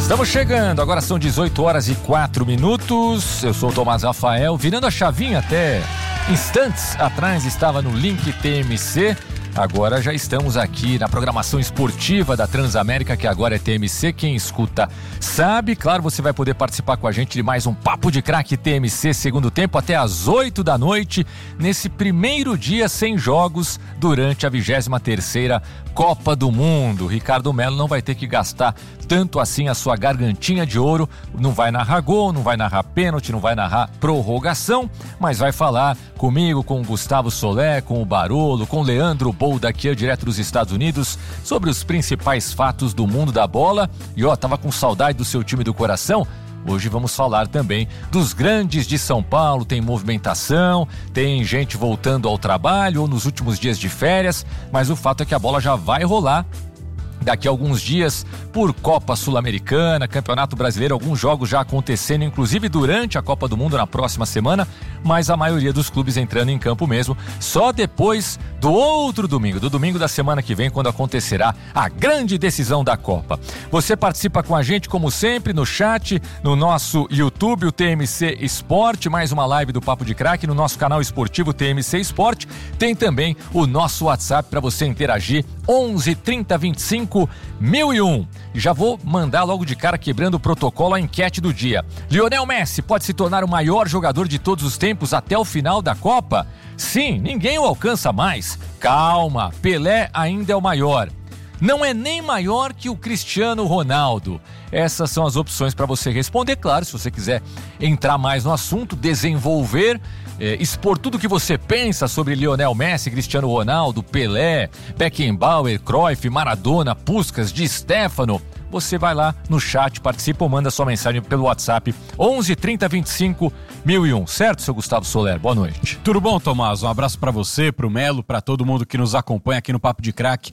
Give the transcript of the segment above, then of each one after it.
Estamos chegando, agora são 18 horas e 4 minutos. Eu sou o Tomás Rafael, virando a chavinha até instantes atrás estava no Link TMC. Agora já estamos aqui na programação esportiva da Transamérica, que agora é TMC. Quem escuta sabe. Claro, você vai poder participar com a gente de mais um Papo de Craque TMC segundo tempo até às 8 da noite, nesse primeiro dia sem jogos durante a 23ª Copa do Mundo. Ricardo Melo não vai ter que gastar tanto assim a sua gargantinha de ouro, não vai narrar gol, não vai narrar pênalti, não vai narrar prorrogação, mas vai falar comigo, com o Gustavo Soler, com o Barolo, com o Leandro Bolda, aqui direto dos Estados Unidos, sobre os principais fatos do mundo da bola. E tava com saudade do seu time do coração. Hoje vamos falar também dos grandes de São Paulo. Tem movimentação, tem gente voltando ao trabalho ou nos últimos dias de férias, mas o fato é que a bola já vai rolar daqui a alguns dias por Copa Sul-Americana, Campeonato Brasileiro, alguns jogos já acontecendo, inclusive durante a Copa do Mundo na próxima semana, mas a maioria dos clubes entrando em campo mesmo só depois do outro domingo, do domingo da semana que vem, quando acontecerá a grande decisão da Copa. Você participa com a gente, como sempre, no chat, no nosso YouTube, o TMC Esporte, mais uma live do Papo de Craque, no nosso canal esportivo TMC Esporte. Tem também o nosso WhatsApp para você interagir, 11 30 25 1001. E já vou mandar logo de cara, quebrando o protocolo, a enquete do dia. Lionel Messi pode se tornar o maior jogador de todos os tempos até o final da Copa? Sim, ninguém o alcança mais. Calma, Pelé ainda é o maior. Não é nem maior que o Cristiano Ronaldo. Essas são as opções para você responder. Claro, se você quiser entrar mais no assunto, desenvolver, expor tudo o que você pensa sobre Lionel Messi, Cristiano Ronaldo, Pelé, Beckenbauer, Cruyff, Maradona, Puskás, Di Stéfano, você vai lá no chat, participa ou manda sua mensagem pelo WhatsApp 11 30 25 1001, certo, seu Gustavo Soler? Boa noite. Tudo bom, Tomás? Um abraço pra você, pro Melo, pra todo mundo que nos acompanha aqui no Papo de Craque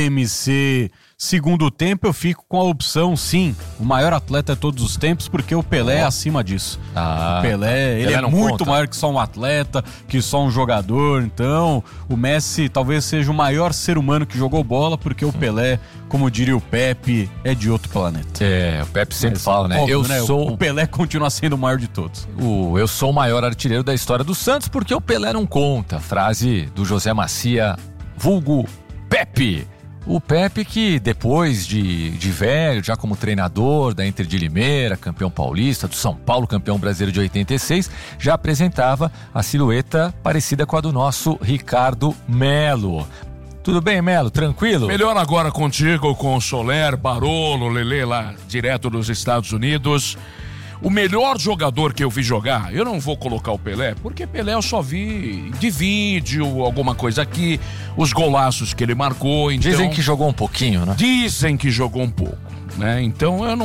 TMC. Segundo tempo, eu fico com a opção, sim, o maior atleta de todos os tempos, porque o Pelé é acima disso. O Pelé, ele é muito maior que só um atleta, que só um jogador. Então, o Messi talvez seja o maior ser humano que jogou bola, porque o Pelé, como diria o Pepe, é de outro planeta. O Pepe sempre fala, né? Óbvio, o Pelé continua sendo o maior de todos. Eu sou o maior artilheiro da história do Santos, porque o Pelé não conta. Frase do José Macia, vulgo Pepe. O Pepe, que depois de velho, já como treinador da Inter de Limeira, campeão paulista, do São Paulo, campeão brasileiro de 86, já apresentava a silhueta parecida com a do nosso Ricardo Melo. Tudo bem, Melo? Tranquilo? Melhor agora contigo, com o Soler, Barolo, Lelê lá direto dos Estados Unidos. O melhor jogador que eu vi jogar, eu não vou colocar o Pelé, porque Pelé eu só vi de vídeo, alguma coisa aqui, os golaços que ele marcou. Então, dizem que jogou um pouquinho, né? Dizem que jogou um pouco, né? Então eu não...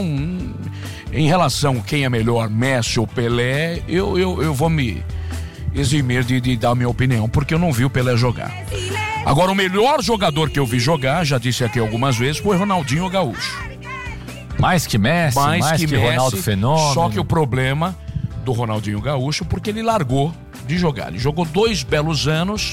Em relação a quem é melhor, Messi ou Pelé, eu vou me eximir de dar a minha opinião, porque eu não vi o Pelé jogar. Agora, o melhor jogador que eu vi jogar, já disse aqui algumas vezes, foi Ronaldinho Gaúcho. Mais que Messi, mais que Messi, Ronaldo Fenômeno. Só que o problema do Ronaldinho Gaúcho, porque ele largou de jogar. Ele jogou 2 belos anos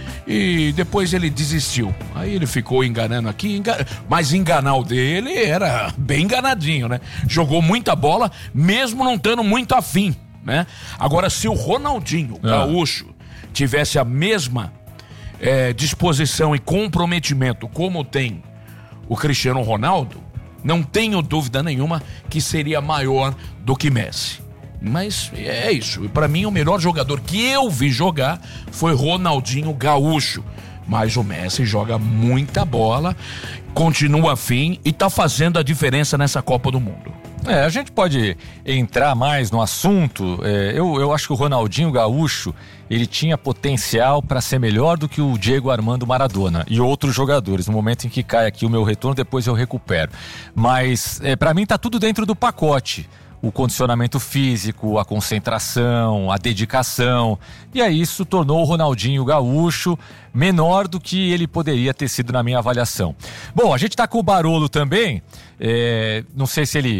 e depois ele desistiu. Aí ele ficou enganando aqui, mas enganar o dele era bem enganadinho, né? Jogou muita bola, mesmo não estando muito afim, né? Agora, se o Ronaldinho Gaúcho tivesse a mesma disposição e comprometimento como tem o Cristiano Ronaldo, não tenho dúvida nenhuma que seria maior do que Messi. Mas é isso. Para mim, o melhor jogador que eu vi jogar foi Ronaldinho Gaúcho. Mas o Messi joga muita bola, continua afim e tá fazendo a diferença nessa Copa do Mundo. A gente pode entrar mais no assunto. Eu acho que o Ronaldinho Gaúcho, ele tinha potencial para ser melhor do que o Diego Armando Maradona e outros jogadores. No momento em que cai aqui o meu retorno, depois eu recupero. Mas para mim tá tudo dentro do pacote. O condicionamento físico, a concentração, a dedicação. E aí isso tornou o Ronaldinho Gaúcho menor do que ele poderia ter sido na minha avaliação. Bom, a gente tá com o Barolo também. Não sei se ele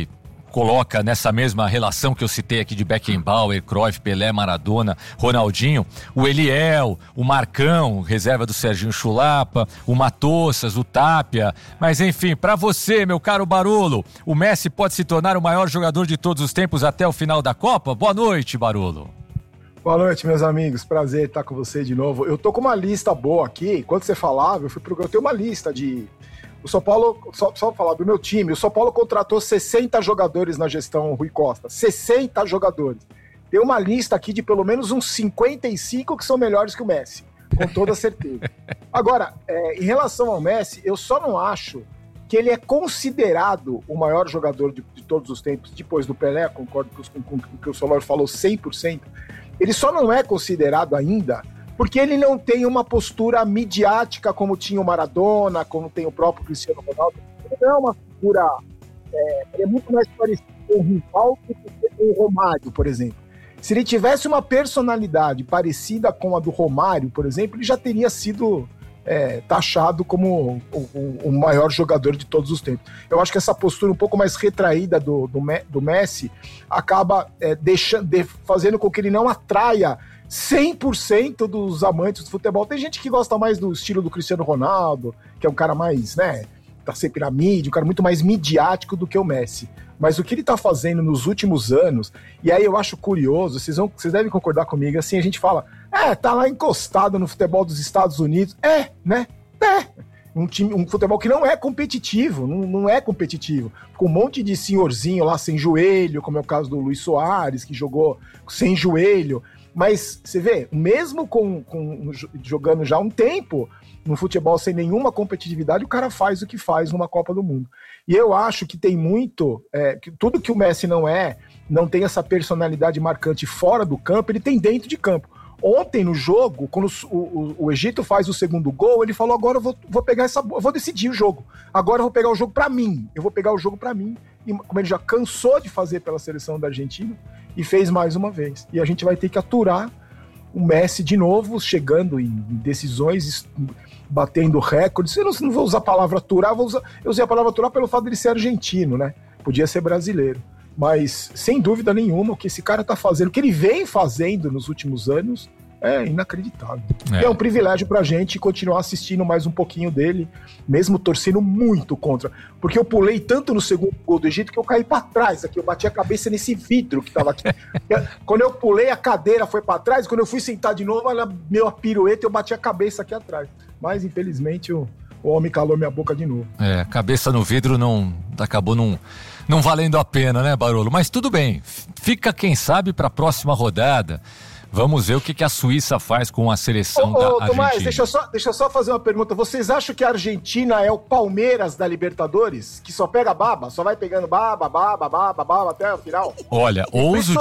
coloca nessa mesma relação que eu citei aqui de Beckenbauer, Cruyff, Pelé, Maradona, Ronaldinho, o Eliel, o Marcão, reserva do Serginho Chulapa, o Matossas, o Tapia. Mas enfim, para você, meu caro Barolo, o Messi pode se tornar o maior jogador de todos os tempos até o final da Copa? Boa noite, Barolo. Boa noite, meus amigos. Prazer estar com você de novo. Eu tô com uma lista boa aqui. Enquanto você falava, eu tenho uma lista de... O São Paulo, só falar do meu time, o São Paulo contratou 60 jogadores na gestão Rui Costa. 60 jogadores. Tem uma lista aqui de pelo menos uns 55 que são melhores que o Messi, com toda certeza. Agora, em relação ao Messi, eu só não acho que ele é considerado o maior jogador de todos os tempos, depois do Pelé, concordo com o que o Solor falou 100%. Ele só não é considerado ainda porque ele não tem uma postura midiática como tinha o Maradona, como tem o próprio Cristiano Ronaldo. Ele não é uma figura... ele é muito mais parecido com o Rivaldo do que com o Romário, por exemplo. Se ele tivesse uma personalidade parecida com a do Romário, por exemplo, ele já teria sido taxado como o maior jogador de todos os tempos. Eu acho que essa postura um pouco mais retraída do Messi acaba fazendo com que ele não atraia 100% dos amantes do futebol. Tem gente que gosta mais do estilo do Cristiano Ronaldo, que é um cara mais, tá sempre na mídia, um cara muito mais midiático do que o Messi. Mas o que ele tá fazendo nos últimos anos, e aí eu acho curioso, vocês devem concordar comigo, assim, a gente fala, tá lá encostado no futebol dos Estados Unidos. Um futebol que não é competitivo, não é competitivo. Com um monte de senhorzinho lá sem joelho, como é o caso do Luis Soares, que jogou sem joelho. Mas você vê, mesmo jogando já um tempo no futebol sem nenhuma competitividade, o cara faz o que faz numa Copa do Mundo. E eu acho que tem muito, que tudo que o Messi não tem essa personalidade marcante fora do campo, ele tem dentro de campo. Ontem no jogo, quando o Egito faz o segundo gol, ele falou, agora eu vou pegar vou decidir o jogo. Agora eu vou pegar o jogo pra mim. Eu vou pegar o jogo pra mim. E como ele já cansou de fazer pela seleção da Argentina, e fez mais uma vez. E a gente vai ter que aturar o Messi de novo, chegando em decisões, batendo recordes. Eu não vou usar a palavra aturar, eu usei a palavra aturar pelo fato de ele ser argentino, né? Podia ser brasileiro. Mas, sem dúvida nenhuma, o que esse cara tá fazendo, o que ele vem fazendo nos últimos anos, é inacreditável. É um privilégio pra gente continuar assistindo mais um pouquinho dele, mesmo torcendo muito contra. Porque eu pulei tanto no segundo gol do Egito que eu caí pra trás aqui, eu bati a cabeça nesse vidro que tava aqui. Quando eu pulei, a cadeira foi pra trás, quando eu fui sentar de novo, ela deu a pirueta e eu bati a cabeça aqui atrás. Mas, infelizmente, o homem calou minha boca de novo. Cabeça no vidro acabou não valendo a pena, né, Barolo? Mas tudo bem, fica, quem sabe, pra próxima rodada. Vamos ver o que a Suíça faz com a seleção da Argentina. Tomás, deixa eu só fazer uma pergunta. Vocês acham que a Argentina é o Palmeiras da Libertadores? Que só pega baba? Só vai pegando baba até o final? Olha, ouso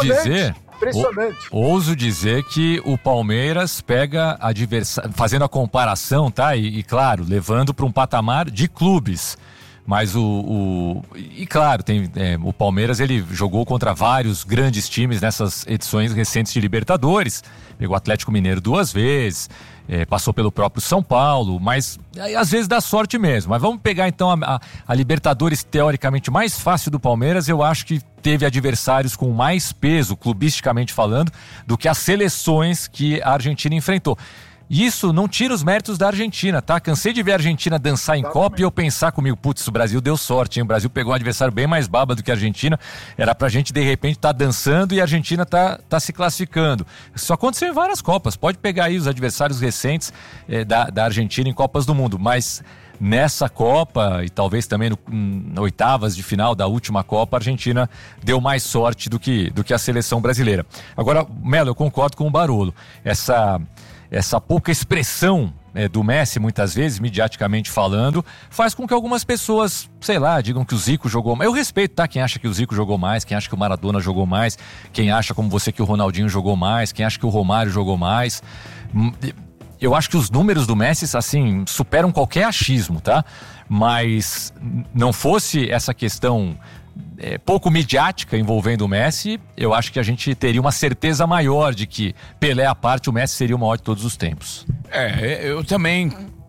dizer que o Palmeiras pega adversário, fazendo a comparação, tá? E claro, levando para um patamar de clubes. Mas claro, o Palmeiras, ele jogou contra vários grandes times nessas edições recentes de Libertadores. Pegou o Atlético Mineiro 2 vezes, passou pelo próprio São Paulo, mas às vezes dá sorte mesmo. Mas vamos pegar então a Libertadores teoricamente mais fácil do Palmeiras. Eu acho que teve adversários com mais peso, clubisticamente falando, do que as seleções que a Argentina enfrentou. Isso não tira os méritos da Argentina, tá? Cansei de ver a Argentina dançar em Copa e eu pensar comigo, putz, o Brasil deu sorte, hein? O Brasil pegou um adversário bem mais baba do que a Argentina. Era pra gente, de repente, tá dançando e a Argentina tá se classificando. Isso aconteceu em várias Copas. Pode pegar aí os adversários recentes da Argentina em Copas do Mundo, mas nessa Copa e talvez também na oitavas de final da última Copa, a Argentina deu mais sorte do que a seleção brasileira. Agora, Melo, eu concordo com o Barolo. Essa pouca expressão do Messi, muitas vezes, midiaticamente falando, faz com que algumas pessoas, sei lá, digam que o Zico jogou mais. Eu respeito, tá? Quem acha que o Zico jogou mais, quem acha que o Maradona jogou mais, quem acha, como você, que o Ronaldinho jogou mais, quem acha que o Romário jogou mais. Eu acho que os números do Messi, assim, superam qualquer achismo, tá? Mas não fosse essa questão pouco midiática envolvendo o Messi, eu acho que a gente teria uma certeza maior de que, Pelé à parte, o Messi seria o maior de todos os tempos. Eu também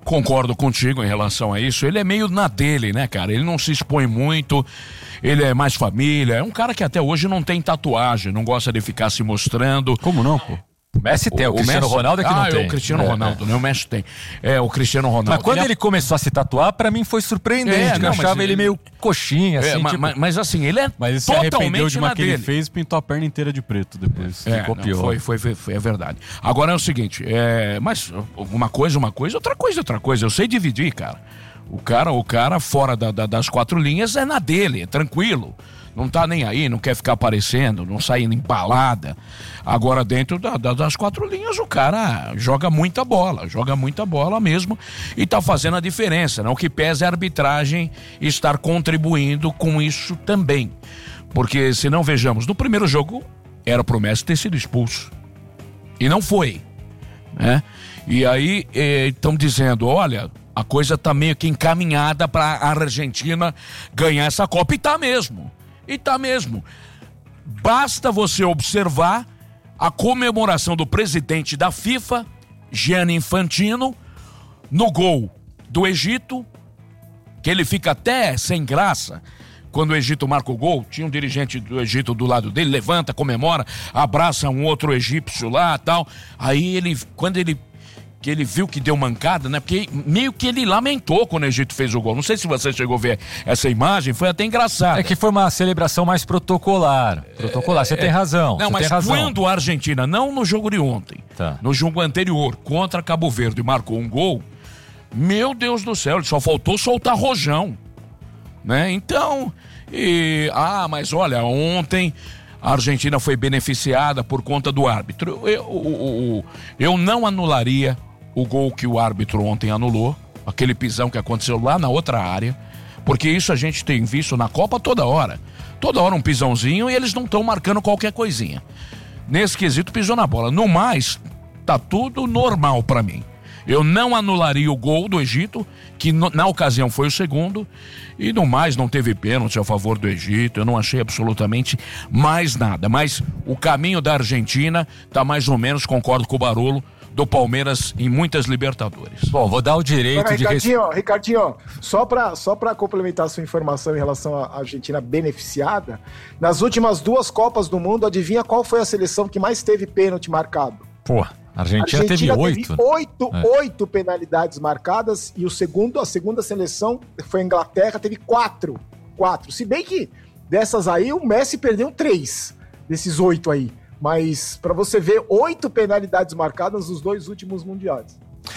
concordo contigo em relação a isso. Ele é meio na dele, né, cara? Ele não se expõe muito, ele é mais família. É um cara que até hoje não tem tatuagem, não gosta de ficar se mostrando. Como não, pô? O Messi tem, o Cristiano Ronaldo é que não tem. O Cristiano Ronaldo, né? O Messi tem. O Cristiano Ronaldo. Mas quando ele começou a se tatuar, pra mim foi surpreendente. Eu achava ele meio coxinha, assim. Mas assim, ele é mas ele se arrependeu de uma que ele fez e pintou a perna inteira de preto depois. Ficou pior. Foi verdade. Agora é o seguinte, mas uma coisa, outra coisa. Eu sei dividir, cara. O cara fora das 4 linhas é na dele, é tranquilo. Não tá nem aí, não quer ficar aparecendo, não sai em balada. Agora, dentro das 4 linhas, o cara joga muita bola mesmo, e tá fazendo a diferença, né? O que pesa é a arbitragem estar contribuindo com isso também. Porque, se não vejamos, no primeiro jogo, era pro Messi ter sido expulso. E não foi, né? E aí, estão dizendo, olha, a coisa tá meio que encaminhada pra Argentina ganhar essa Copa, e tá mesmo. Basta você observar a comemoração do presidente da FIFA, Gianni Infantino, no gol do Egito, que ele fica até sem graça. Quando o Egito marca o gol, tinha um dirigente do Egito do lado dele, levanta, comemora, abraça um outro egípcio lá e tal. Aí quando ele viu que deu mancada, né? Porque meio que ele lamentou quando o Egito fez o gol. Não sei se você chegou a ver essa imagem, foi até engraçado. É que foi uma celebração mais protocolar. Você tem razão. Não, mas quando a Argentina, não no jogo de ontem, no jogo anterior, contra Cabo Verde, marcou um gol, meu Deus do céu, ele só faltou soltar rojão, né? Então, mas olha, ontem a Argentina foi beneficiada por conta do árbitro. Eu não anularia o gol que o árbitro ontem anulou, aquele pisão que aconteceu lá na outra área, porque isso a gente tem visto na Copa toda hora um pisãozinho e eles não estão marcando qualquer coisinha. Nesse quesito pisou na bola. No mais, tá tudo normal pra mim. Eu não anularia o gol do Egito, que na ocasião foi o segundo, e no mais não teve pênalti a favor do Egito, eu não achei absolutamente mais nada. Mas o caminho da Argentina tá mais ou menos, concordo com o Barolo, do Palmeiras em muitas Libertadores. Bom, vou dar o direito de... Ricardinho, só pra complementar a sua informação em relação à Argentina beneficiada, nas últimas 2 Copas do Mundo, adivinha qual foi a seleção que mais teve pênalti marcado? A Argentina teve 8. Teve 8 penalidades marcadas, e a segunda seleção foi a Inglaterra, teve 4. Se bem que dessas aí o Messi perdeu 3 desses 8 aí. Mas para você ver, 8 penalidades marcadas nos 2 últimos mundiais.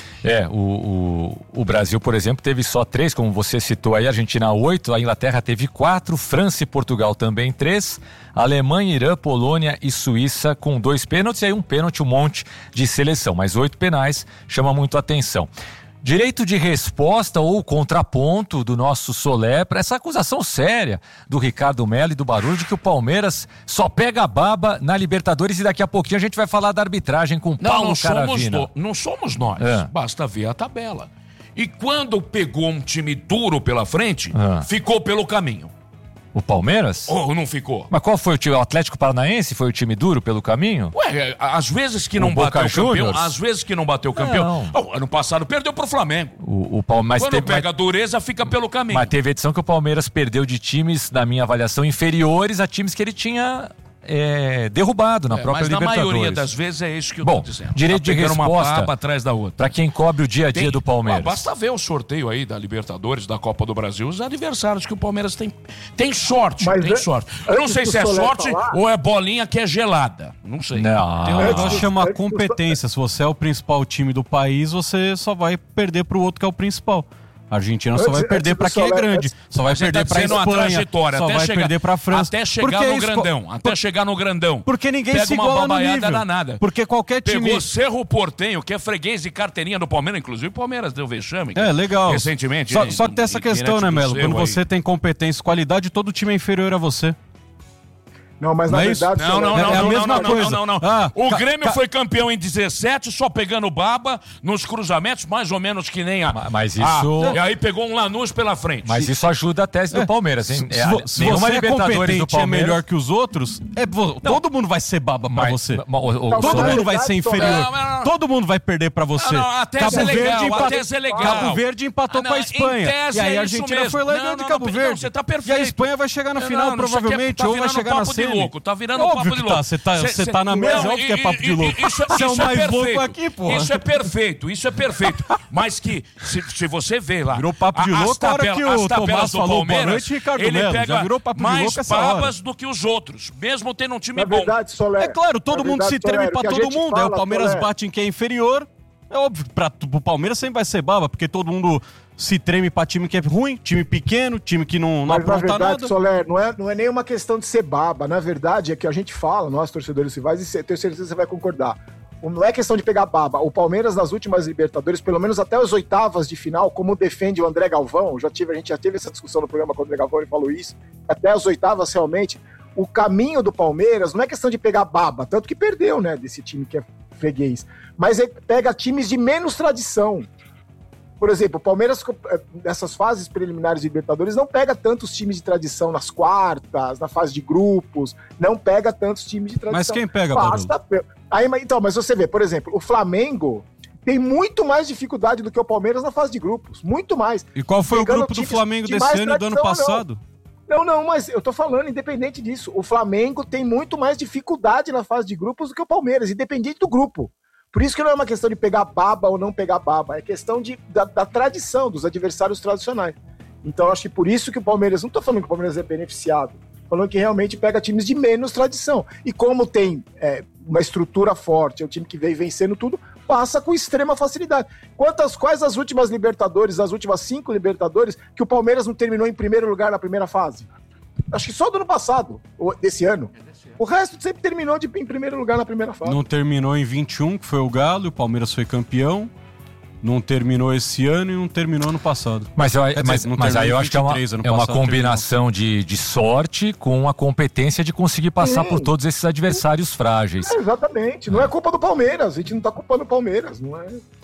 O Brasil, por exemplo, teve só 3, como você citou aí, a Argentina 8, a Inglaterra teve 4, França e Portugal também 3, Alemanha, Irã, Polônia e Suíça com 2 pênaltis, e aí um pênalti, um monte de seleção, mas 8 penais chama muito a atenção. Direito de resposta ou contraponto do nosso Solé para essa acusação séria do Ricardo Mello e do Barulho de que o Palmeiras só pega a baba na Libertadores, e daqui a pouquinho a gente vai falar da arbitragem com Paulo Caravina. Não somos nós, basta ver a tabela. E quando pegou um time duro pela frente, ficou pelo caminho. O Palmeiras? Ou não ficou? Mas qual foi o time? O Atlético Paranaense foi o time duro pelo caminho? Às vezes que não bateu o campeão, às vezes que não bateu o campeão. Ano passado perdeu pro Flamengo. O Palmeiras quando pega a dureza, fica pelo caminho. Mas teve edição que o Palmeiras perdeu de times, na minha avaliação, inferiores a times que ele tinha derrubado na própria Libertadores. Mas na maioria das vezes é isso que eu tô dizendo. Direito de resposta uma papa atrás da outra. Para quem cobre o dia a dia do Palmeiras. Basta ver o sorteio aí da Libertadores, da Copa do Brasil, os adversários que o Palmeiras tem sorte. Eu não sei se é sorte ou é bolinha que é gelada. Não sei. Tem um negócio chamado competência. Se você é o principal time do país, você só vai perder pro outro que é o principal. A Argentina só vai perder pra quem é grande. Só vai perder pra Espanha. Só vai perder pra França. Até chegar no grandão. Porque ninguém se iguala no nível. Danada. Porque qualquer time... Pegou Cerro Porteño, que é freguês de carteirinha do Palmeiras. Inclusive o Palmeiras deu vexame. Legal. Recentemente. Só que tem essa questão, né, Melo? Quando você tem competência e qualidade, todo time é inferior a você. Não, mas na verdade... Não. É a mesma coisa. Não. O Grêmio foi campeão em 17, só pegando baba nos cruzamentos, mais ou menos que nem a... Mas isso... E aí pegou um Lanús pela frente. Mas isso ajuda a tese do Palmeiras, hein? Se você é competente e é melhor que os outros, todo mundo vai ser baba pra você. Todo mundo vai ser inferior. Todo mundo vai perder pra você. A tese é legal. Cabo Verde empatou com a Espanha. E aí a Argentina foi lá e ganhou de Cabo Verde. Você tá perfeito. E a Espanha vai chegar na final, provavelmente, ou vai chegar na semi. Tá virando papo de louco. Você tá na mesa, óbvio que é papo de louco. Você é o mais louco aqui, pô. Isso é perfeito. Mas que, se você vê lá... Virou papo de louco a hora que o Tomás falou boa noite, Ricardo Melo. Já virou papo de louco essa hora. Mais babas do que os outros, mesmo tendo um time bom. Verdade, Soler, é claro, todo mundo se treme pra todo mundo. Aí o Palmeiras bate em quem é inferior. É óbvio, pro Palmeiras sempre vai ser baba, porque todo mundo se treme pra time que é ruim, time pequeno, time que não apronta nada. Na verdade, Soler, não é nenhuma questão de ser baba. Na verdade, é que a gente fala, nós torcedores rivais, e tenho certeza que você vai concordar. Não é questão de pegar baba. O Palmeiras, nas últimas Libertadores, pelo menos até as oitavas de final, como defende o André Galvão, a gente já teve essa discussão no programa com o André Galvão, ele falou isso, até as oitavas realmente, o caminho do Palmeiras não é questão de pegar baba, tanto que perdeu, né, desse time que é freguês, mas ele pega times de menos tradição. Por exemplo, o Palmeiras, nessas fases preliminares de Libertadores, não pega tantos times de tradição nas quartas, na fase de grupos, não pega tantos times de tradição. Mas quem pega, Então, mas você vê, por exemplo, o Flamengo tem muito mais dificuldade do que o Palmeiras na fase de grupos, muito mais. E qual foi o grupo do Flamengo desse ano e do ano passado? Não, mas eu tô falando, independente disso, o Flamengo tem muito mais dificuldade na fase de grupos do que o Palmeiras, independente do grupo. Por isso que não é uma questão de pegar baba ou não pegar baba, é questão da tradição, dos adversários tradicionais. Então, acho que por isso que o Palmeiras, não tô falando que o Palmeiras é beneficiado, tô falando que realmente pega times de menos tradição. E como tem uma estrutura forte, é um time que vem vencendo tudo, passa com extrema facilidade. Quais as últimas Libertadores, as últimas 5 Libertadores, que o Palmeiras não terminou em primeiro lugar na primeira fase? Acho que só do ano passado, ou desse ano. O resto sempre terminou em primeiro lugar na primeira fase. Não terminou em 21, que foi o Galo, e o Palmeiras foi campeão. Não terminou esse ano e não terminou ano passado. Mas aí eu acho que é uma combinação de sorte com a competência de conseguir passar por todos esses adversários frágeis. Exatamente. Não é culpa do Palmeiras. A gente não tá culpando o Palmeiras. Não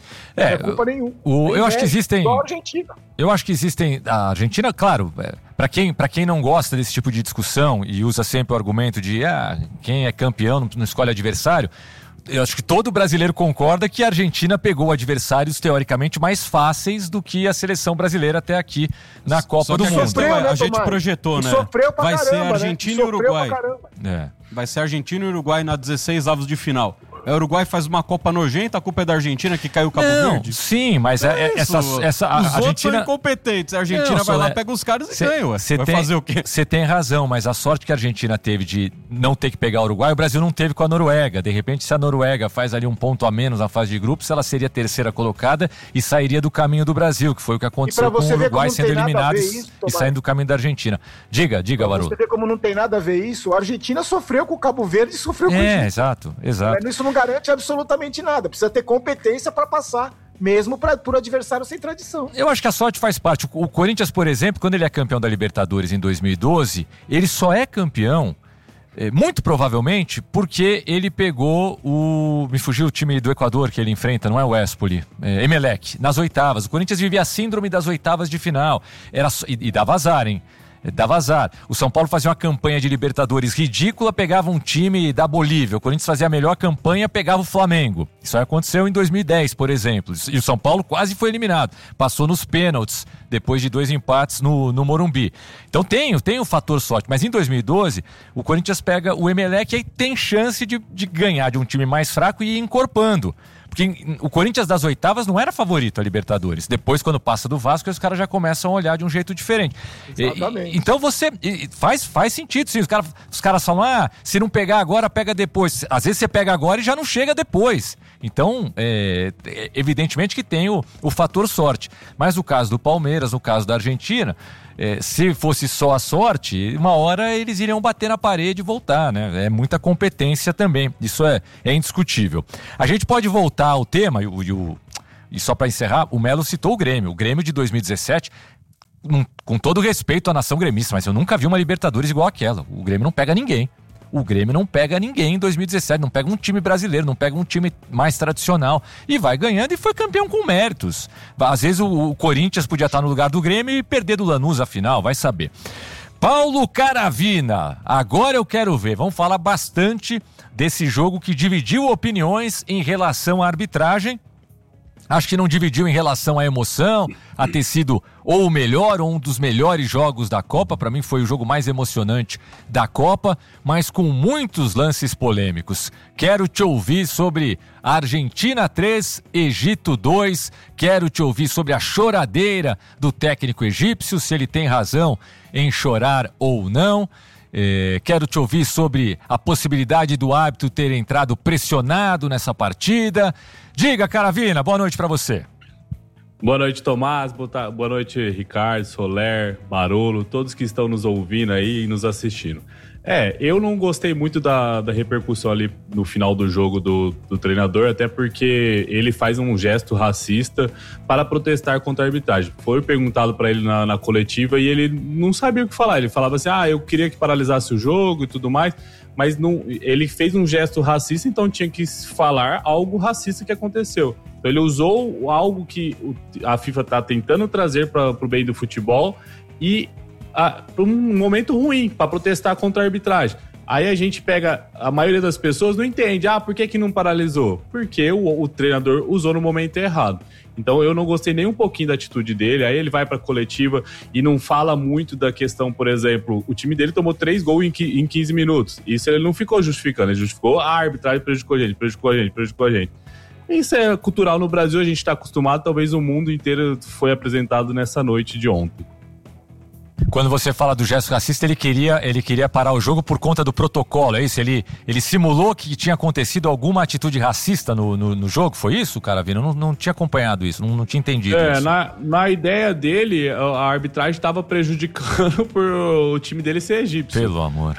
é culpa nenhuma. Eu acho que existem... Só a Argentina. Eu acho que existem... A Argentina, claro, para quem não gosta desse tipo de discussão e usa sempre o argumento de quem é campeão não escolhe adversário... Eu acho que todo brasileiro concorda que a Argentina pegou adversários teoricamente mais fáceis do que a seleção brasileira até aqui na Copa do Mundo. A gente projetou, né? Vai ser Argentina e Uruguai. Vai ser Argentina e Uruguai na 16 avos de final. O Uruguai faz uma Copa nojenta, a culpa é da Argentina que caiu o Cabo Verde? Sim, mas a os Argentina... outros são incompetentes. A Argentina vai lá, pega os caras e ganha. Vai fazer o quê? Você tem razão, mas a sorte que a Argentina teve de não ter que pegar o Uruguai, o Brasil não teve com a Noruega. De repente, se a Noruega faz ali um ponto a menos na fase de grupos, ela seria a terceira colocada e sairia do caminho do Brasil, que foi o que aconteceu com o Uruguai sendo eliminado e saindo do caminho da Argentina. Diga, Baru. Você vê como não tem nada a ver isso? A Argentina sofreu com o Cabo Verde e sofreu com o Egito. Exato. Isso não garante absolutamente nada. Precisa ter competência para passar, mesmo por adversário sem tradição. Eu acho que a sorte faz parte. O Corinthians, por exemplo, quando ele é campeão da Libertadores em 2012, ele só é campeão, muito provavelmente, porque ele pegou me fugiu o time do Equador que ele enfrenta, não é o Espoli, Emelec, nas oitavas. O Corinthians vivia a síndrome das oitavas de final. E dava azar, hein? Dava azar. O São Paulo fazia uma campanha de Libertadores ridícula, pegava um time da Bolívia. O Corinthians fazia a melhor campanha, pegava o Flamengo. Isso aí aconteceu em 2010, por exemplo. E o São Paulo quase foi eliminado. Passou nos pênaltis, depois de 2 empates no Morumbi. Então tem o fator sorte. Mas em 2012, o Corinthians pega o Emelec e aí tem chance de ganhar de um time mais fraco e ir encorpando. Porque o Corinthians das oitavas não era favorito a Libertadores. Depois, quando passa do Vasco, os caras já começam a olhar de um jeito diferente. Então faz sentido, sim. Os caras falam, se não pegar agora, pega depois. Às vezes você pega agora e já não chega depois. Então, evidentemente que tem o fator sorte. Mas no caso do Palmeiras, no caso da Argentina, se fosse só a sorte, uma hora eles iriam bater na parede e voltar, né? É muita competência também. Isso é indiscutível. A gente pode voltar ao tema, e só para encerrar, o Melo citou o Grêmio. O Grêmio de 2017, com todo respeito à nação gremista, mas eu nunca vi uma Libertadores igual aquela. O Grêmio não pega ninguém. o Grêmio não pega ninguém em 2017, não pega um time brasileiro, não pega um time mais tradicional. E vai ganhando e foi campeão com méritos. Às vezes o Corinthians podia estar no lugar do Grêmio e perder do Lanús a final, vai saber. Paulo Caravina, agora eu quero ver, vamos falar bastante desse jogo que dividiu opiniões em relação à arbitragem. Acho que não dividiu em relação à emoção, a ter sido ou o melhor ou um dos melhores jogos da Copa. Para mim foi o jogo mais emocionante da Copa, mas com muitos lances polêmicos. Quero te ouvir sobre Argentina 3, Egito 2. Quero te ouvir sobre a choradeira do técnico egípcio, se ele tem razão em chorar ou não. Quero te ouvir sobre a possibilidade do árbitro ter entrado pressionado nessa partida. Diga, Caravina, boa noite para você. Boa noite, Tomás, boa noite, Ricardo, Soler, Barolo, todos que estão nos ouvindo aí e nos assistindo. Eu não gostei muito da repercussão ali no final do jogo do treinador, até porque ele faz um gesto racista para protestar contra a arbitragem. Foi perguntado para ele na coletiva e ele não sabia o que falar. Ele falava assim, eu queria que paralisasse o jogo e tudo mais, mas não, ele fez um gesto racista, então tinha que falar algo racista que aconteceu. Então ele usou algo que a FIFA está tentando trazer para o bem do futebol e para um momento ruim, para protestar contra a arbitragem. Aí a gente pega, a maioria das pessoas não entende, por que não paralisou? Porque o treinador usou no momento errado. Então eu não gostei nem um pouquinho da atitude dele. Aí ele vai para a coletiva e não fala muito da questão, por exemplo, o time dele tomou 3 gols em 15 minutos. Isso ele não ficou justificando, ele justificou a arbitragem prejudicou a gente. Isso é cultural no Brasil, a gente está acostumado, talvez o mundo inteiro foi apresentado nessa noite de ontem. Quando você fala do gesto racista, ele queria parar o jogo por conta do protocolo, é isso? Ele simulou que tinha acontecido alguma atitude racista no jogo, foi isso, Caravina? Eu não tinha acompanhado isso, não tinha entendido isso. Na ideia dele, a arbitragem estava prejudicando por o time dele ser egípcio. Pelo amor.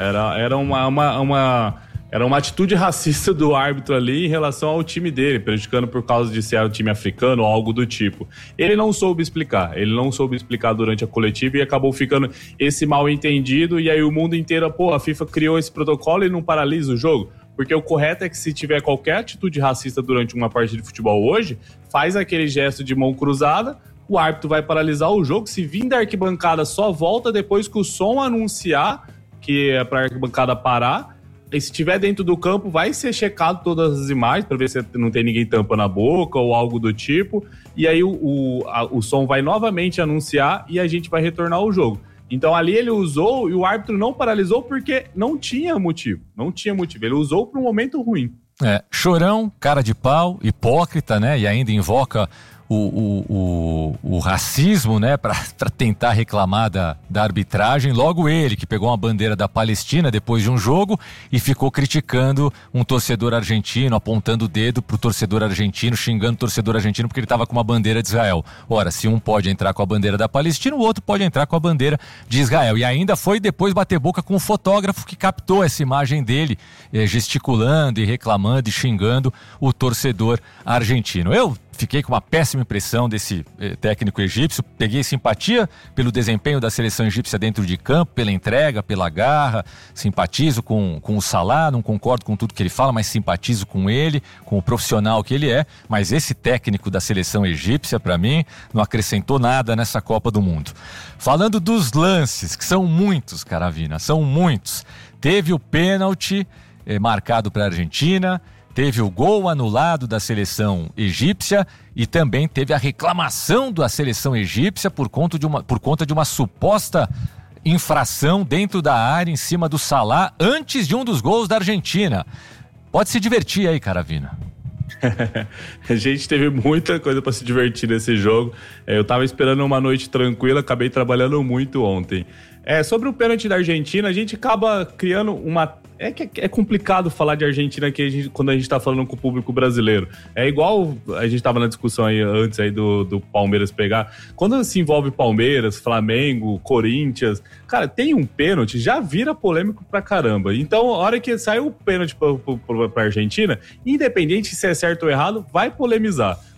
Era uma atitude racista do árbitro ali em relação ao time dele, prejudicando por causa de ser um time africano ou algo do tipo. Ele não soube explicar durante a coletiva e acabou ficando esse mal entendido, e aí o mundo inteiro, a FIFA criou esse protocolo e não paralisa o jogo. Porque o correto é que se tiver qualquer atitude racista durante uma partida de futebol hoje, faz aquele gesto de mão cruzada, o árbitro vai paralisar o jogo, se vir da arquibancada só volta depois que o som anunciar que é para a arquibancada parar. E se estiver dentro do campo, vai ser checado todas as imagens para ver se não tem ninguém tampando a boca ou algo do tipo. E aí o som vai novamente anunciar e a gente vai retornar ao jogo. Então ali ele usou e o árbitro não paralisou porque não tinha motivo. Ele usou para um momento ruim. Chorão, cara de pau, hipócrita, né? E ainda invoca o racismo, né, para tentar reclamar da arbitragem. Logo ele, que pegou uma bandeira da Palestina depois de um jogo e ficou criticando um torcedor argentino, apontando o dedo pro torcedor argentino, xingando o torcedor argentino porque ele estava com uma bandeira de Israel. Ora, se um pode entrar com a bandeira da Palestina, o outro pode entrar com a bandeira de Israel. E ainda foi depois bater boca com o fotógrafo que captou essa imagem dele, gesticulando e reclamando e xingando o torcedor argentino. Eu fiquei com uma péssima impressão desse técnico egípcio, peguei simpatia pelo desempenho da seleção egípcia dentro de campo, pela entrega, pela garra, simpatizo com o Salah, não concordo com tudo que ele fala, mas simpatizo com ele, com o profissional que ele é, mas esse técnico da seleção egípcia, para mim, não acrescentou nada nessa Copa do Mundo. Falando dos lances, que são muitos, Caravina, são muitos. Teve o pênalti marcado para a Argentina, teve o gol anulado da seleção egípcia e também teve a reclamação da seleção egípcia por conta de uma suposta infração dentro da área em cima do Salah antes de um dos gols da Argentina. Pode se divertir aí, Caravina. A gente teve muita coisa para se divertir nesse jogo. Eu tava esperando uma noite tranquila, acabei trabalhando muito ontem. Sobre o pênalti da Argentina, a gente acaba criando uma... É complicado falar de Argentina quando a gente tá falando com o público brasileiro. É igual a gente tava na discussão aí antes aí do Palmeiras pegar. Quando se envolve Palmeiras, Flamengo, Corinthians, cara, tem um pênalti, já vira polêmico pra caramba. Então, a hora que sai o pênalti pra Argentina, independente se é certo ou errado, vai polemizar.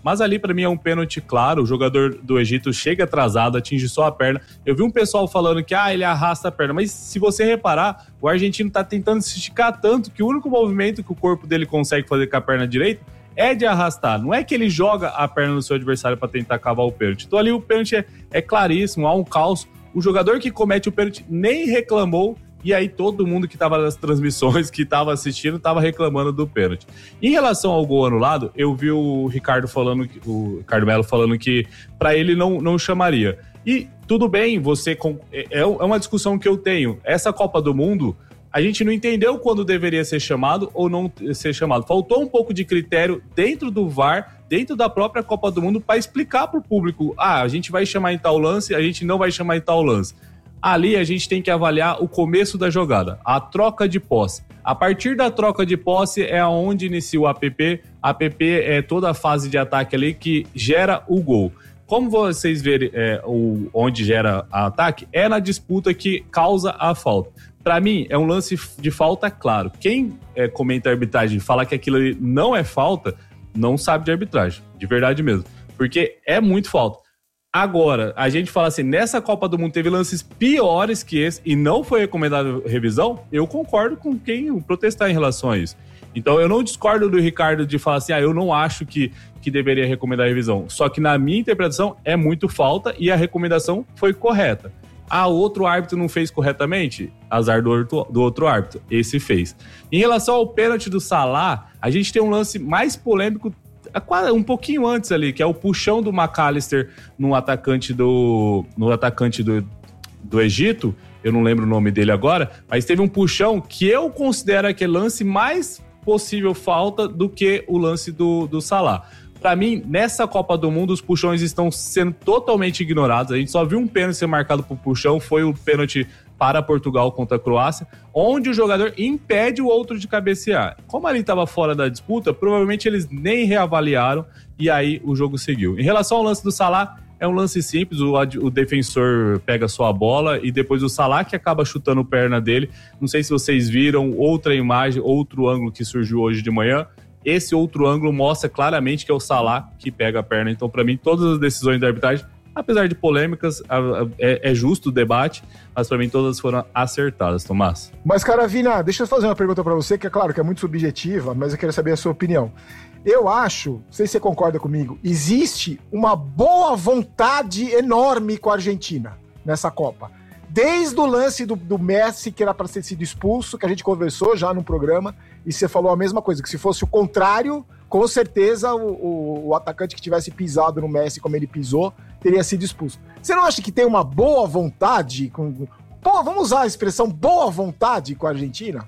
Mas ali pra mim é um pênalti claro, o jogador do Egito chega atrasado, atinge só a perna. Eu vi um pessoal falando que ele arrasta a perna, mas se você reparar, o argentino tá tentando se esticar tanto que o único movimento que o corpo dele consegue fazer com a perna direita é de arrastar. Não é que ele joga a perna no seu adversário pra tentar cavar o pênalti. Então ali o pênalti é claríssimo, há um caos. O jogador que comete o pênalti nem reclamou. E aí todo mundo que estava nas transmissões, que estava assistindo, estava reclamando do pênalti. Em relação ao gol anulado, eu vi o Ricardo Melo falando que para ele não chamaria. E tudo bem, é uma discussão que eu tenho. Essa Copa do Mundo, a gente não entendeu quando deveria ser chamado ou não ser chamado. Faltou um pouco de critério dentro do VAR, dentro da própria Copa do Mundo, para explicar para o público, a gente vai chamar em tal lance, a gente não vai chamar em tal lance. Ali a gente tem que avaliar o começo da jogada, a troca de posse. A partir da troca de posse é onde inicia o APP. APP é toda a fase de ataque ali que gera o gol. Como vocês verem onde gera o ataque, é na disputa que causa a falta. Para mim, é um lance de falta claro. Quem comenta a arbitragem e fala que aquilo ali não é falta, não sabe de arbitragem, de verdade mesmo. Porque é muito falta. Agora, a gente fala assim, nessa Copa do Mundo teve lances piores que esse e não foi recomendado revisão, eu concordo com quem protestar em relação a isso. Então eu não discordo do Ricardo de falar assim, eu não acho que deveria recomendar revisão. Só que na minha interpretação é muito falta e a recomendação foi correta. Outro árbitro não fez corretamente? Azar do outro árbitro. Esse fez. Em relação ao pênalti do Salah, a gente tem um lance mais polêmico um pouquinho antes ali, que é o puxão do McAllister no atacante do Egito. Eu não lembro o nome dele agora, mas teve um puxão que eu considero aquele lance mais possível falta do que o lance do Salah. Para mim, nessa Copa do Mundo, os puxões estão sendo totalmente ignorados. A gente só viu um pênalti ser marcado por puxão, foi o pênalti para Portugal contra a Croácia, onde o jogador impede o outro de cabecear. Como ali estava fora da disputa, provavelmente eles nem reavaliaram e aí o jogo seguiu. Em relação ao lance do Salah, é um lance simples, o defensor pega só a bola e depois o Salah que acaba chutando a perna dele. Não sei se vocês viram outra imagem, outro ângulo que surgiu hoje de manhã. Esse outro ângulo mostra claramente que é o Salah que pega a perna. Então, para mim, todas as decisões da arbitragem, apesar de polêmicas, é justo o debate, mas para mim todas foram acertadas, Tomás. Mas, Caravina, deixa eu fazer uma pergunta para você, que é claro que é muito subjetiva, mas eu quero saber a sua opinião. Eu acho, não sei se você concorda comigo, existe uma boa vontade enorme com a Argentina nessa Copa. Desde o lance do Messi, que era para ter sido expulso, que a gente conversou já no programa, e você falou a mesma coisa, que se fosse o contrário, com certeza o atacante que tivesse pisado no Messi como ele pisou, teria sido expulso. Você não acha que tem uma boa vontade, vamos usar a expressão boa vontade com a Argentina?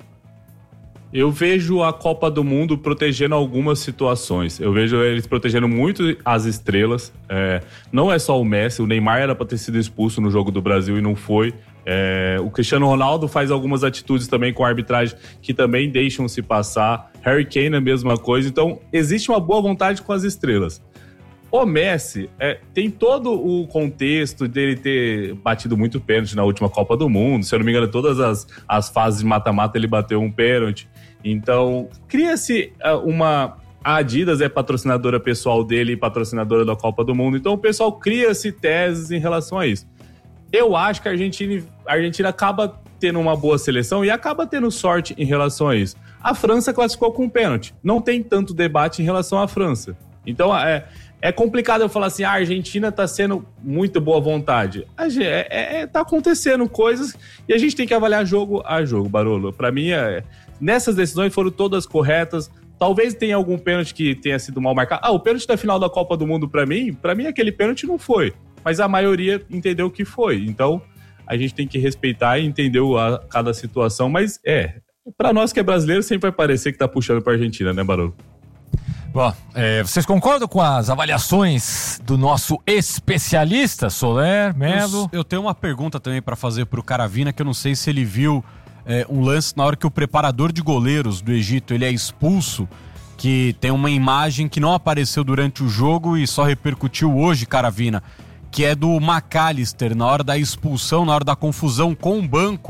Eu vejo a Copa do Mundo protegendo algumas situações. Eu vejo eles protegendo muito as estrelas. Não é só o Messi, o Neymar era para ter sido expulso no jogo do Brasil e não foi. O Cristiano Ronaldo faz algumas atitudes também com a arbitragem que também deixam se passar. Harry Kane é a mesma coisa. Então, existe uma boa vontade com as estrelas. O Messi tem todo o contexto dele ter batido muito pênalti na última Copa do Mundo. Se eu não me engano, todas as fases de mata-mata ele bateu um pênalti. Então, cria-se a Adidas é patrocinadora pessoal dele e patrocinadora da Copa do Mundo. Então, o pessoal cria-se teses em relação a isso. Eu acho que a Argentina acaba tendo uma boa seleção e acaba tendo sorte em relação a isso. A França classificou com um pênalti. Não tem tanto debate em relação à França. Então, é complicado eu falar assim, a Argentina tá sendo muito boa vontade. Tá acontecendo coisas e a gente tem que avaliar jogo a jogo, Barolo. Pra mim, nessas decisões foram todas corretas. Talvez tenha algum pênalti que tenha sido mal marcado. O pênalti da final da Copa do Mundo, pra mim aquele pênalti não foi. Mas a maioria entendeu que foi. Então, a gente tem que respeitar e entender cada situação. Mas pra nós que é brasileiro, sempre vai parecer que tá puxando pra Argentina, né, Barolo? Bom, vocês concordam com as avaliações do nosso especialista, Soler, Melo? Eu tenho uma pergunta também para fazer pro Caravina, que eu não sei se ele viu um lance na hora que o preparador de goleiros do Egito ele é expulso, que tem uma imagem que não apareceu durante o jogo e só repercutiu hoje, Caravina, que é do McAllister, na hora da expulsão, na hora da confusão com o banco.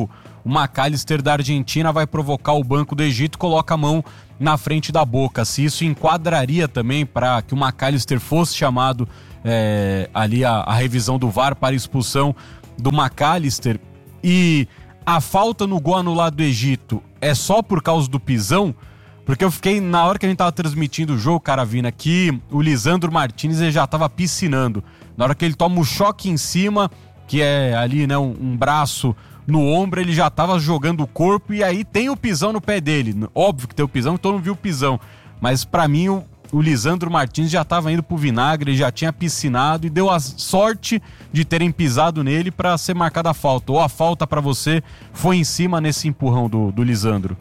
o McAllister da Argentina vai provocar o banco do Egito e coloca a mão na frente da boca. Se isso enquadraria também para que o McAllister fosse chamado ali a revisão do VAR para expulsão do McAllister. E a falta no gol anulado do Egito é só por causa do pisão? Porque eu fiquei, na hora que a gente tava transmitindo o jogo, Caravina, que o Lisandro Martinez ele já tava piscinando. Na hora que ele toma o choque em cima, que é ali, né, um braço no ombro, ele já tava jogando o corpo e aí tem o pisão no pé dele. Óbvio que tem o pisão, então não viu o pisão. Mas pra mim, o Lisandro Martinez já tava indo pro vinagre, ele já tinha piscinado e deu a sorte de terem pisado nele pra ser marcada a falta. Ou a falta pra você foi em cima nesse empurrão do Lisandro?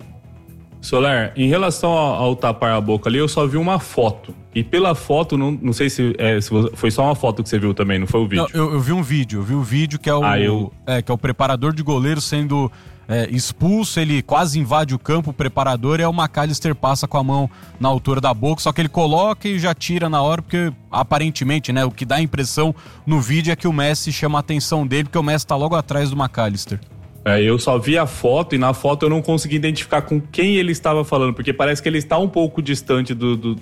Soler, em relação ao tapar a boca ali, eu só vi uma foto. E pela foto, não sei se foi só uma foto que você viu também, não foi o vídeo? Não, eu vi um vídeo que é que é o preparador de goleiro sendo expulso, ele quase invade o campo, o preparador, e aí o McAllister passa com a mão na altura da boca, só que ele coloca e já tira na hora, porque aparentemente, né, o que dá a impressão no vídeo é que o Messi chama a atenção dele, porque o Messi tá logo atrás do McAllister. Eu só vi a foto e na foto eu não consegui identificar com quem ele estava falando, porque parece que ele está um pouco distante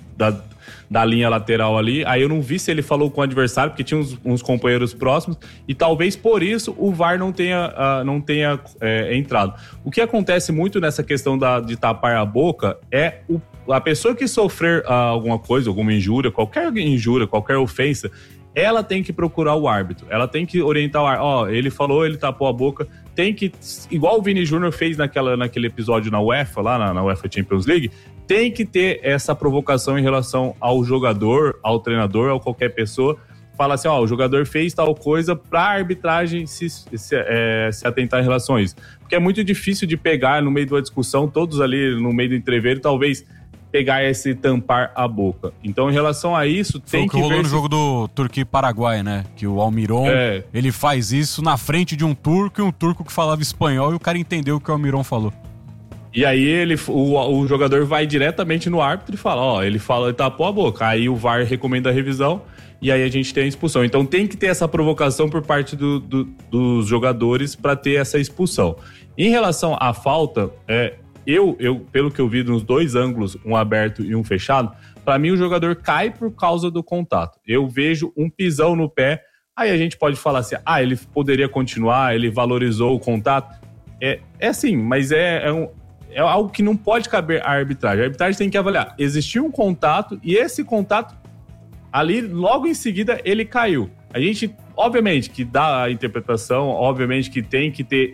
da linha lateral ali. Aí eu não vi se ele falou com o adversário, porque tinha uns companheiros próximos, e talvez por isso o VAR não tenha entrado. O que acontece muito nessa questão de tapar a boca é a pessoa que sofrer alguma coisa, alguma injúria, qualquer ofensa, ela tem que procurar o árbitro, ela tem que orientar o árbitro. Ele falou, ele tapou a boca, tem que, igual o Vini Júnior fez naquele episódio na UEFA, lá na UEFA Champions League, tem que ter essa provocação em relação ao jogador, ao treinador, a qualquer pessoa. Fala assim, o jogador fez tal coisa pra arbitragem se atentar em relação a isso. Porque é muito difícil de pegar no meio de uma discussão, todos ali no meio do entreveiro, talvez pegar esse tampar a boca. Então, em relação a isso, tem que ver... Foi o que rolou no jogo do Turquia e Paraguai, né? Que o Almiron, ele faz isso na frente de um turco, e um turco que falava espanhol, e o cara entendeu o que o Almiron falou. E aí o jogador vai diretamente no árbitro e fala, ele tapou a boca. Aí o VAR recomenda a revisão, e aí a gente tem a expulsão. Então tem que ter essa provocação por parte dos jogadores para ter essa expulsão. Em relação à falta, eu, pelo que eu vi nos dois ângulos, um aberto e um fechado, para mim o jogador cai por causa do contato. Eu vejo um pisão no pé, aí a gente pode falar assim, ele poderia continuar, ele valorizou o contato. É sim, mas é algo que não pode caber à arbitragem. A arbitragem tem que avaliar. Existiu um contato e esse contato, ali, logo em seguida, ele caiu. A gente, obviamente, que dá a interpretação, obviamente que tem que ter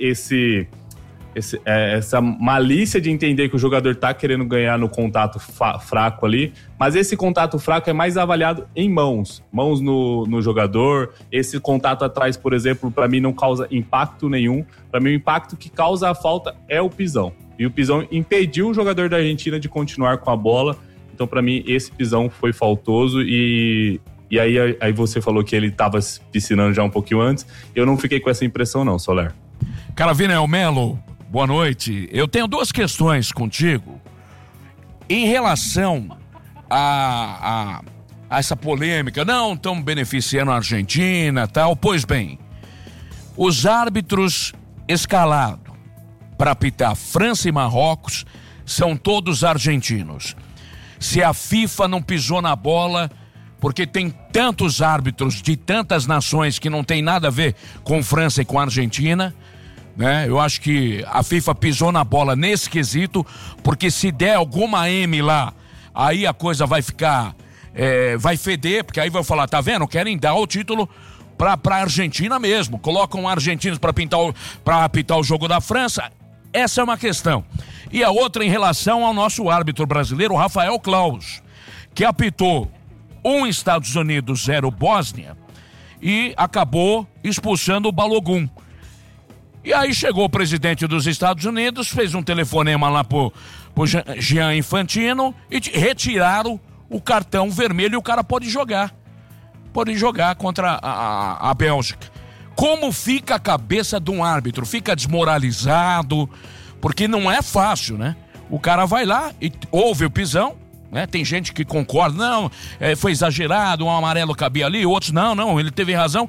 essa malícia de entender que o jogador tá querendo ganhar no contato fraco ali, mas esse contato fraco é mais avaliado em mãos no jogador. Esse contato atrás, por exemplo, para mim não causa impacto nenhum. Para mim o impacto que causa a falta é o pisão, e o pisão impediu o jogador da Argentina de continuar com a bola. Então para mim esse pisão foi faltoso, e aí você falou que ele tava piscinando já um pouquinho antes. Eu não fiquei com essa impressão não, Soler. Caravina Melo, boa noite. Eu tenho duas questões contigo em relação a essa polêmica. Não estão beneficiando a Argentina, tal. Pois bem, os árbitros escalados para apitar França e Marrocos são todos argentinos. Se a FIFA não pisou na bola, porque tem tantos árbitros de tantas nações que não tem nada a ver com França e com a Argentina, né? Eu acho que a FIFA pisou na bola nesse quesito, porque se der alguma M lá, aí a coisa vai ficar, vai feder, porque aí vai falar, tá vendo? Querem dar o título pra Argentina mesmo, colocam argentinos pra apitar o jogo da França. Essa é uma questão. E a outra em relação ao nosso árbitro brasileiro, Rafael Claus, que apitou 1 Estados Unidos 0 Bósnia e acabou expulsando o Balogun. E aí chegou o presidente dos Estados Unidos, fez um telefonema lá pro Jean Infantino e retiraram o cartão vermelho, e o cara pode jogar contra a Bélgica. Como fica a cabeça de um árbitro? Fica desmoralizado, porque não é fácil, né? O cara vai lá e ouve o pisão, né? Tem gente que concorda, não, foi exagerado, um amarelo cabia ali, outros não, ele teve razão.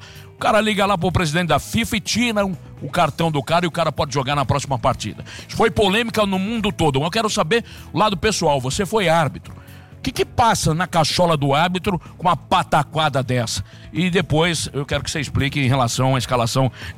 cara liga lá pro presidente da FIFA e tiram o cartão do cara e o cara pode jogar na próxima partida. Isso foi polêmica no mundo todo. Eu quero saber o lado pessoal. Você foi árbitro. O que passa na cachola do árbitro com uma pataquada dessa? E depois eu quero que você explique em relação à escalação